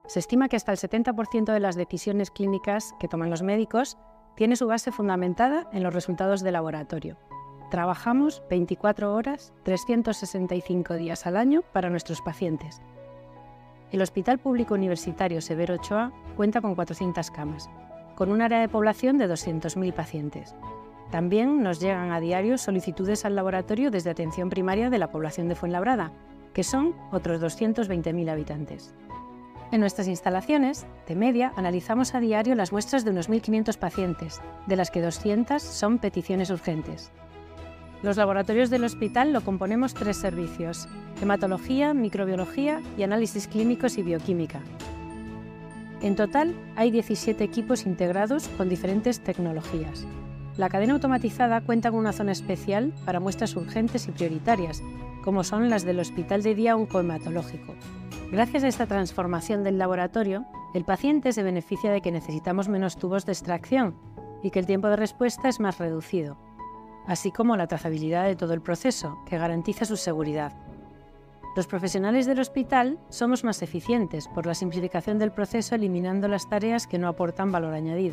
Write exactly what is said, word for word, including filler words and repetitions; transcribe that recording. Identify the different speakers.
Speaker 1: Se estima que hasta el setenta por ciento de las decisiones clínicas que toman los médicos tiene su base fundamentada en los resultados de laboratorio. Trabajamos veinticuatro horas, trescientos sesenta y cinco días al año para nuestros pacientes. El Hospital Público Universitario Severo Ochoa cuenta con cuatrocientas camas, con un área de población de doscientos mil pacientes. También nos llegan a diario solicitudes al laboratorio desde atención primaria de la población de Fuenlabrada, que son otros doscientos veinte mil habitantes. En nuestras instalaciones, de media, analizamos a diario las muestras de unos mil quinientos pacientes, de las que doscientas son peticiones urgentes. Los laboratorios del hospital lo componemos tres servicios: hematología, microbiología y análisis clínicos y bioquímica. En total, hay diecisiete equipos integrados con diferentes tecnologías. La cadena automatizada cuenta con una zona especial para muestras urgentes y prioritarias, como son las del Hospital de Día Oncohematológico. Gracias a esta transformación del laboratorio, el paciente se beneficia de que necesitamos menos tubos de extracción y que el tiempo de respuesta es más reducido, así como la trazabilidad de todo el proceso, que garantiza su seguridad. Los profesionales del hospital somos más eficientes por la simplificación del proceso, eliminando las tareas que no aportan valor añadido.